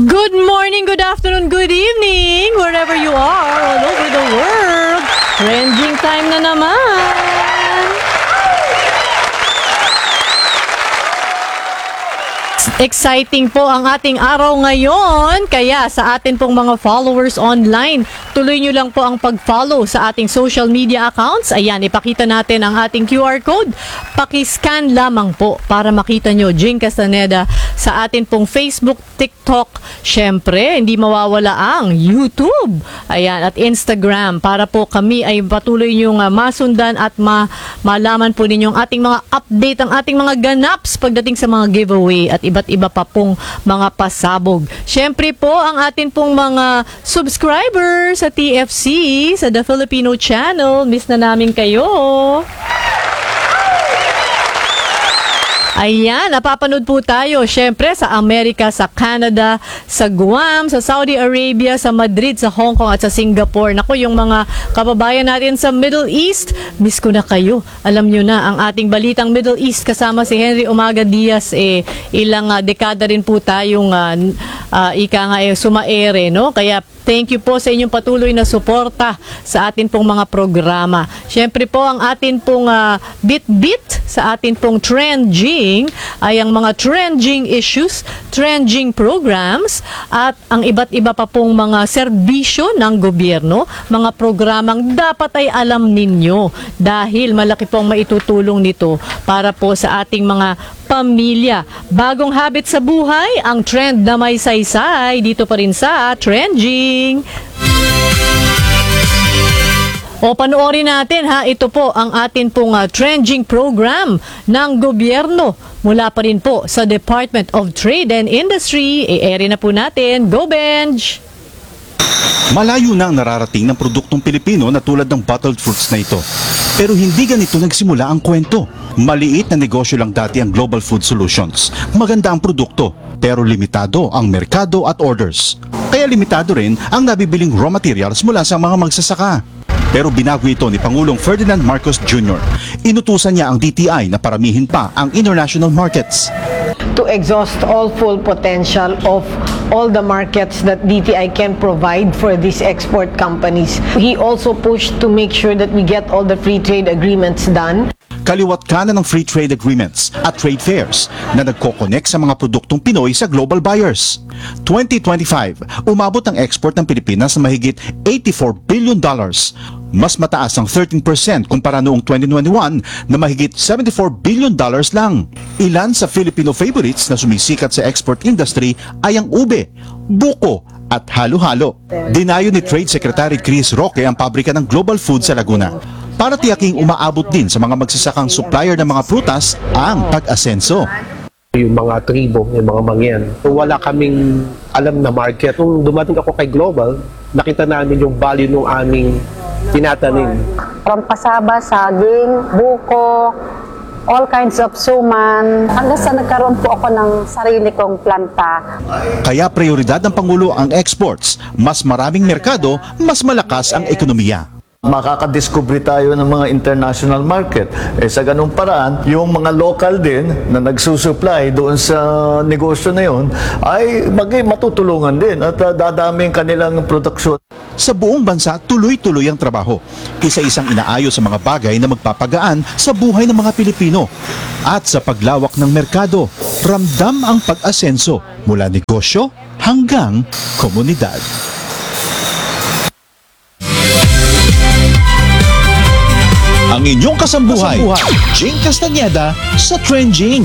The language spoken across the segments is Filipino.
Good morning, good afternoon, good evening, wherever you are, all over the world. Trending time na naman. Exciting po ang ating araw ngayon. Kaya sa atin pong mga followers online, tuloy nyo lang po ang pag-follow sa ating social media accounts. Ayan, ipakita natin ang ating QR code. Pakiscan lamang po para makita nyo Jing Castaneda sa atin pong Facebook, TikTok. Syempre, hindi mawawala ang YouTube. Ayan, at Instagram para po kami ay patuloy nyong masundan at malaman po ninyong ating mga update, ang ating mga ganaps pagdating sa mga giveaway at iba't iba pa pong mga pasabog. Syempre po, ang atin pong mga subscribers sa TFC, sa The Filipino Channel, miss na namin kayo. Ayan, napapanood po tayo syempre sa Amerika, sa Canada, sa Guam, sa Saudi Arabia, sa Madrid, sa Hong Kong at sa Singapore. Naku, yung mga kababayan natin sa Middle East, miss ko na kayo. Alam nyo na, ang ating balitang Middle East kasama si Henry Umaga Diaz, ilang dekada rin po tayong sumaere, no? Kaya thank you po sa inyong patuloy na suporta sa atin pong mga programa. Syempre po, ang atin pong bit-bit sa atin pong trending ay ang mga trending issues, trending programs at ang iba't iba pa pong mga serbisyo ng gobyerno, mga programang dapat ay alam ninyo dahil malaki pong maitutulong nito para po sa ating mga pamilya. Bagong habit sa buhay, ang trend na may saysay dito pa rin sa Trending. O panoorin natin ha, ito po ang atin pong trending program ng gobyerno mula pa rin po sa Department of Trade and Industry. I-ere na po natin. Go Benj! Malayo na ang nararating ng produktong Pilipino na tulad ng bottled fruits na ito. Pero hindi ganito nagsimula ang kwento. Maliit na negosyo lang dati ang Global Food Solutions. Maganda ang produkto, pero limitado ang merkado at orders. Kaya limitado rin ang nabibiling raw materials mula sa mga magsasaka. Pero binago ito ni Pangulong Ferdinand Marcos Jr. Inutusan niya ang DTI na paramihin pa ang international markets. To exhaust all full potential of all the markets that DTI can provide for these export companies. He also pushed to make sure that we get all the free trade agreements done. Kaliwat kanan ng free trade agreements at trade fairs na nagko-connect sa mga produktong Pinoy sa global buyers. 2025, umabot ang export ng Pilipinas na mahigit $84 billion. Mas mataas ang 13% kumpara noong 2021 na mahigit $74 billion lang. Ilan sa Filipino favorites na sumisikat sa export industry ay ang ube, buko at halo-halo. Dinayo ni Trade Secretary Chris Roque ang pabrika ng Global Food sa Laguna para tiyaking umaabot din sa mga magsasakang supplier ng mga prutas ang pag-asenso. Yung mga tribo, yung mga mangyan. So, wala kaming alam na market. Nung dumating ako kay Global, nakita namin yung value ng aming tinatanim. From pasaba, saging, buko, all kinds of suman. Hanggang sa nagkaroon po ako ng sarili kong planta. Kaya prioridad ng Pangulo ang exports. Mas maraming merkado, mas malakas ang ekonomiya. Makakadiscovery tayo ng mga international market. Sa ganung paraan, yung mga local din na nagsusupply doon sa negosyo na yun ay matutulungan din at dadami ang kanilang produksyon. Sa buong bansa, tuloy-tuloy ang trabaho. Isa-isang inaayos sa mga bagay na magpapagaan sa buhay ng mga Pilipino. At sa paglawak ng merkado, ramdam ang pag-asenso mula negosyo hanggang komunidad. Ang inyong kasambuhay, Jing Castaneda sa Trending.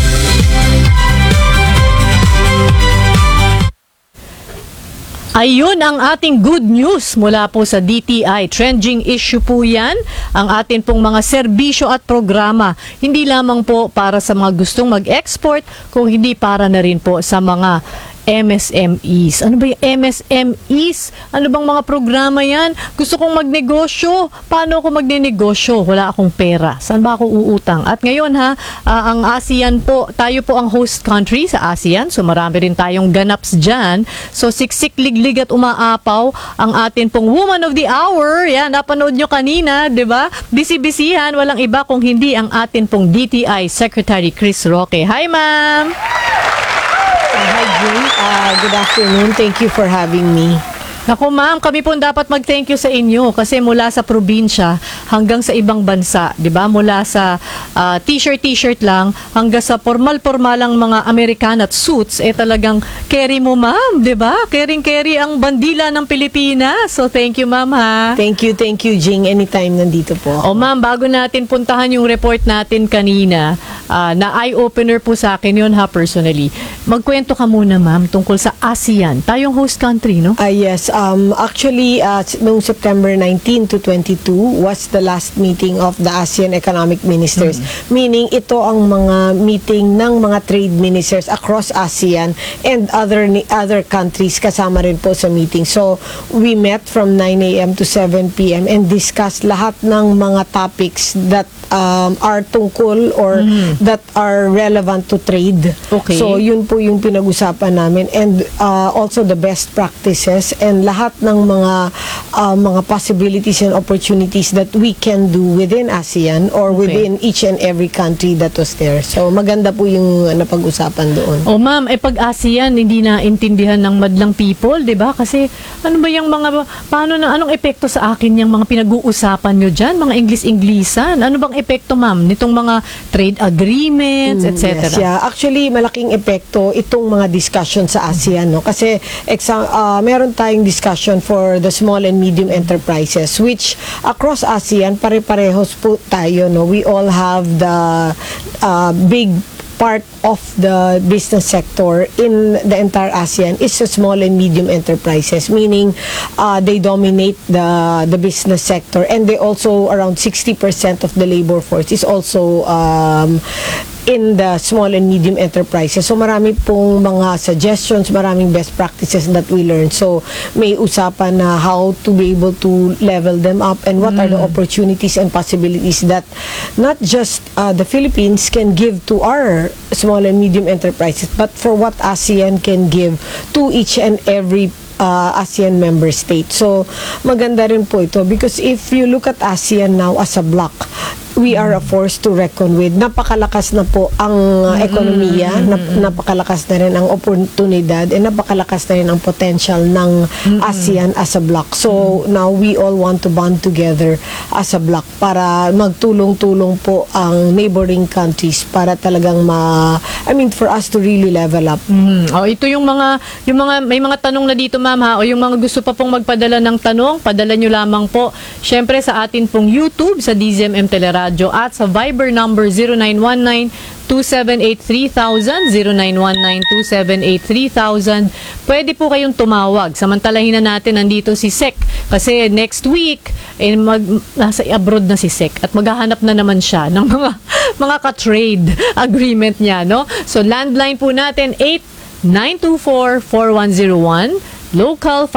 Ayun ang ating good news mula po sa DTI. Trending issue po yan, ang atin pong mga serbisyo at programa. Hindi lamang po para sa mga gustong mag-export, kung hindi para na rin po sa mga MSMEs. Ano ba yung MSMEs? Ano bang mga programa yan? Gusto kong magnegosyo. Paano ako magnenegosyo? Wala akong pera. Saan ba ako uutang? At ngayon ang ASEAN po, tayo po ang host country sa ASEAN. So marami rin tayong ganaps dyan. So siksik, liglig at umaapaw ang atin pong Woman of the Hour. Yan, napanood nyo kanina, di ba? Bisi-bisihan, walang iba kung hindi ang atin pong DTI Secretary Chris Roque. Hi, ma'am! Hi, June. Good afternoon. Thank you for having me. Naku ma'am, kami po dapat mag-thank you sa inyo kasi mula sa probinsya hanggang sa ibang bansa, 'di ba? Mula sa t-shirt lang hanggang sa formal-formalang mga American at suits, talagang carry mo ma'am, 'di ba? Carry ang bandila ng Pilipinas. So thank you ma'am ha. Thank you, Jing. Anytime nandito po. O ma'am, bago natin puntahan yung report natin kanina, na eye-opener po sa akin yun ha, personally. Magkwento ka muna ma'am tungkol sa ASEAN. Tayong host country, no? Yes. Actually, noong September 19 to 22 was the last meeting of the ASEAN Economic Ministers. Meaning, ito ang mga meeting ng mga trade ministers across ASEAN and other countries kasama rin po sa meeting. So, we met from 9 a.m. to 7 p.m. and discussed lahat ng mga topics that are tungkol or that are relevant to trade. Okay. So, yun po yung pinag-usapan namin and also the best practices and lahat ng mga possibilities and opportunities that we can do within ASEAN or within each and every country that was there. So, maganda po yung napag-usapan doon. O ma'am, pag ASEAN, hindi na intindihan ng madlang people, di ba? Kasi ano ba yung anong epekto sa akin yung mga pinag-uusapan nyo dyan? Mga English-Englishan? Ano bang epekto ma'am? Nitong mga trade agreements, etc. Yes, yeah. Actually, malaking epekto itong mga discussion sa ASEAN, no? Kasi meron tayong discussion for the small and medium enterprises which across ASEAN pare-parehos po tayo, no? We all have the big part of the business sector in the entire ASEAN is the small and medium enterprises, meaning they dominate the business sector and they also around 60% of the labor force is also in the small and medium enterprises. So marami pong mga suggestions, maraming best practices that we learned. So may usapan na how to be able to level them up and what are the opportunities and possibilities that not just the Philippines can give to our small and medium enterprises, but for what ASEAN can give to each and every ASEAN member state. So maganda rin po ito because if you look at ASEAN now as a bloc, we are a force to reckon with. Napakalakas na po ang ekonomiya, napakalakas na rin ang oportunidad, and napakalakas na rin ang potential ng ASEAN as a bloc. So now we all want to bond together as a bloc para magtulong-tulong po ang neighboring countries para talagang for us to really level up. Ito yung mga may mga tanong na dito ma'am ha, o yung mga gusto pa pong magpadala ng tanong, padala nyo lamang po syempre sa atin pong YouTube sa DZMM Teleradio at sa Viber number 0919-2783,000 0919-2783,000. Pwede po kayong tumawag. Samantalahin na natin nandito si Sec kasi next week nasa abroad na si Sec at maghahanap na naman siya ng mga ka-trade agreement niya, no? So landline po natin 8924-4101, local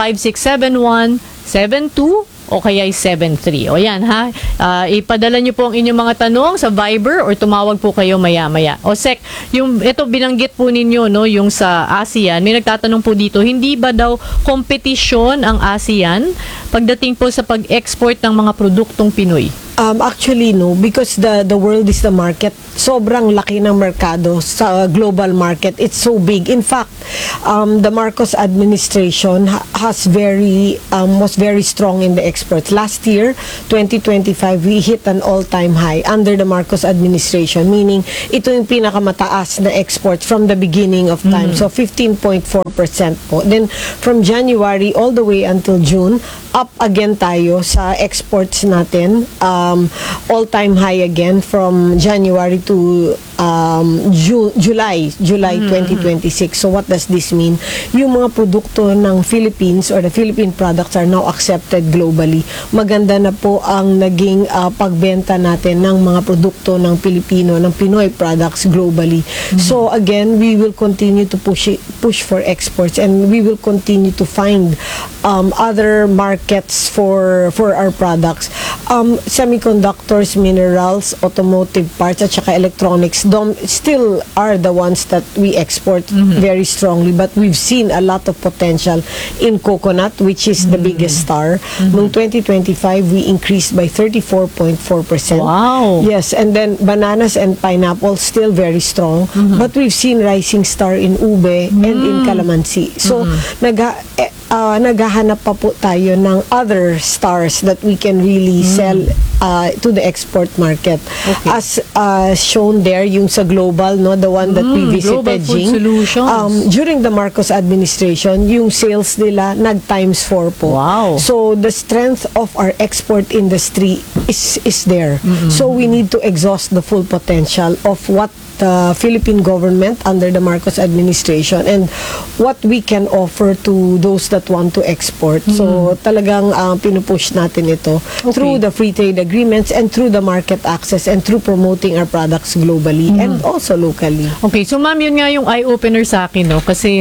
5671-72 o kaya 73. O yan ha. Ipadala nyo po ang inyong mga tanong sa Viber or tumawag po kayo maya-maya. O Sec, ito binanggit po ninyo, no, yung sa ASEAN, may nagtatanong po dito, hindi ba daw kompetisyon ang ASEAN pagdating po sa pag-export ng mga produktong Pinoy? Actually, no, because the world is the market. Sobrang laki ng merkado sa global market. It's so big. In fact, the Marcos administration was very strong in the exports. Last year, 2025, we hit an all-time high under the Marcos administration, meaning ito yung pinakamataas na export from the beginning of time. So 15.4% po. Then from January all the way until June, up again tayo sa exports natin. All-time high again from January to July 2026. So what does this mean? Yung mga produkto ng Philippines or the Philippine products are now accepted globally. Maganda na po ang naging pagbenta natin ng mga produkto ng Pilipino, ng Pinoy products globally. So again, we will continue to push for exports and we will continue to find other markets for our products. semiconductors, minerals, automotive parts, at saka electronics still are the ones that we export very strongly. But we've seen a lot of potential in coconut, which is the biggest star. Noong 2025, we increased by 34.4%. Wow. Yes, and then bananas and pineapple still very strong. But we've seen rising star in ube and in calamansi. So, naghahanap pa po tayo ng other stars that we can really sell to the export market. Okay. As shown there, yung sa global, no, the one that we Global visited, Food Jing, Solutions. during the Marcos administration, yung sales nila nag-times 4 po. Wow. So the strength of our export industry is there. So we need to exhaust the full potential of what the Philippine government under the Marcos administration and what we can offer to those that want to export. So talagang pinupush natin ito through the free trade agreements and through the market access and through promoting our products globally and also locally. Okay, so ma'am, yun nga yung eye-opener sa akin, no? Kasi,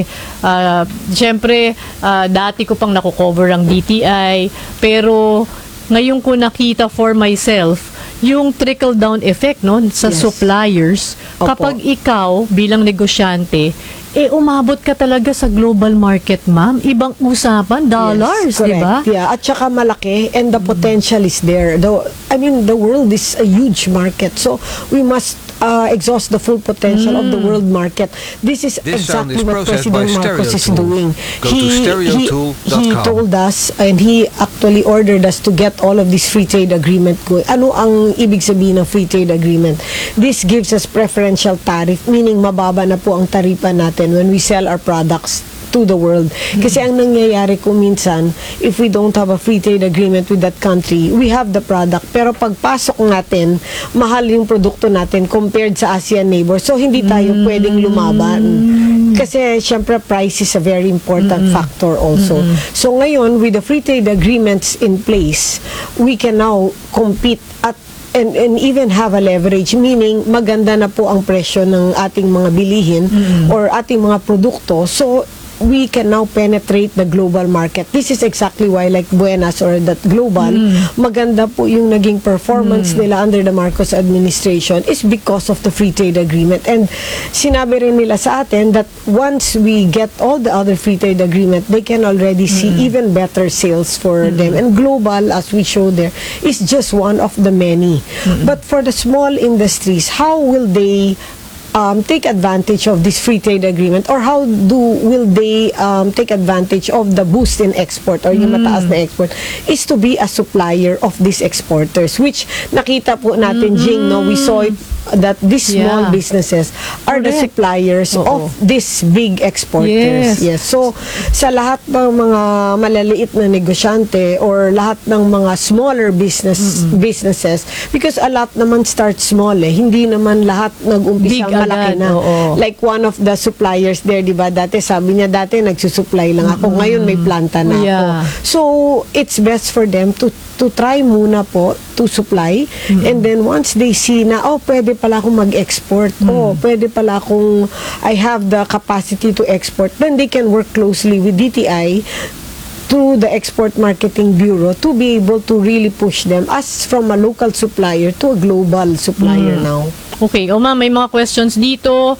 syempre, dati ko pang nakukover ang DTI, pero ngayon ko nakita for myself yung trickle-down effect, no, sa Yes. suppliers. Opo. Kapag ikaw, bilang negosyante, umabot ka talaga sa global market, ma'am. Ibang usapan, dollars, Yes, di ba? correct. Yeah, at saka malaki and the potential is there. The world is a huge market. So we must exhaust the full potential of the world market. This is This sound exactly is what processed President by Marcos is Stereotool. doing. Go to stereotool.com. He told us and he actually ordered us to get all of this free trade agreement going. Ano ang ibig sabihin ng free trade agreement? This gives us preferential tariff, meaning mababa na po ang taripa natin when we sell our products to the world. Kasi ang nangyayari ko minsan, if we don't have a free trade agreement with that country, we have the product, pero pagpasok natin, mahal yung produkto natin compared sa ASEAN neighbors. So, hindi tayo pwedeng lumaban. Kasi, syempre, price is a very important factor also. So, ngayon, with the free trade agreements in place, we can now compete at and even have a leverage, meaning maganda na po ang presyo ng ating mga bilihin or ating mga produkto. So, we can now penetrate the global market. This is exactly why like Buenas or that global, maganda po yung naging performance nila under the Marcos administration is because of the free trade agreement. And sinabi rin nila sa atin that once we get all the other free trade agreement, they can already see even better sales for them. And global, as we show there, is just one of the many. But for the small industries, how will they take advantage of this free trade agreement, or how will they take advantage of the boost in export or yung mataas na export, is to be a supplier of these exporters, which nakita po natin, Jing, no, we saw it that these small Yeah. businesses are the Correct. suppliers of these big exporters. Yes. So sa lahat ng mga malaliit na negosyante or lahat ng mga smaller businesses, because a lot naman start small, hindi naman lahat nag-umpisa Big malaki agad, na. oo. Like one of the suppliers there, di ba, dati sabi niya, dati nagsusupply lang ako, ngayon may planta na ako. Yeah. So it's best for them to try muna po to supply, and then once they see na, oh, pwede pala akong mag-export, oh, pwede pala akong, I have the capacity to export, then they can work closely with DTI through the Export Marketing Bureau to be able to really push them as from a local supplier to a global supplier now. Okay, o ma'am, may mga questions dito.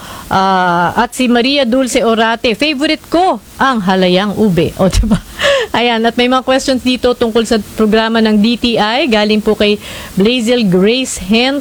At si Maria Dulce Orate, favorite ko ang halayang ube. O, diba? Ayan, at may mga questions dito tungkol sa programa ng DTI. Galing po kay Blazel Grace Hent.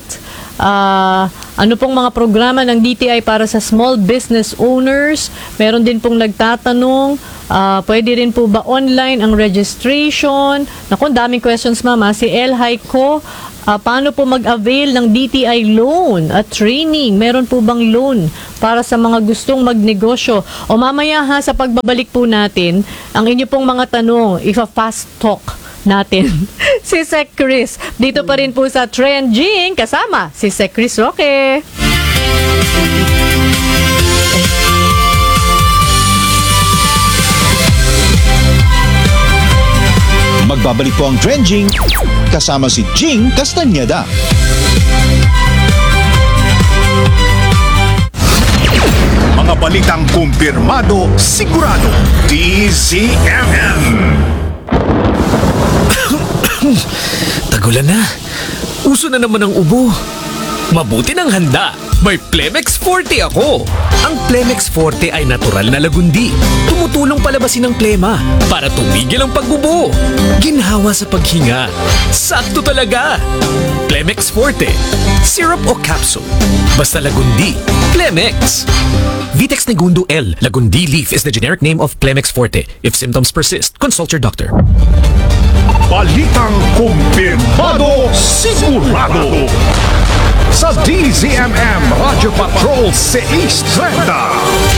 Ano pong mga programa ng DTI para sa small business owners? Meron din pong nagtatanong, pwede rin po ba online ang registration? Naku, daming questions, mama. Si El Haiko, paano po mag-avail ng DTI loan at training? Meron po bang loan para sa mga gustong magnegosyo? O mamaya ha, sa pagbabalik po natin, ang inyo pong mga tanong, if a fast talk natin. Si Sec Chris, dito pa rin po sa Trending, kasama si Sec Chris Roque. Magbabalik po ang Trending kasama si Jing Castañeda. Mga balitang kumpirmado, sigurado. DZMM. Tagulan na. Uso na naman ang ubo. Mabuti ng handa. May Plemex Forte ako. Ang Plemex Forte ay natural na lagundi. Tumutulong palabasin ang plema para tumigil ang pagbubo. Ginhawa sa paghinga. Sakto talaga. Plemex Forte. Syrup o capsule. Basta lagundi. Plemex. Vitex Negundo L. Lagundi leaf is the generic name of Plemex Forte. If symptoms persist, consult your doctor. Balitang kumpirmado, sigurado. Sa DZMM Radio Patrol 630.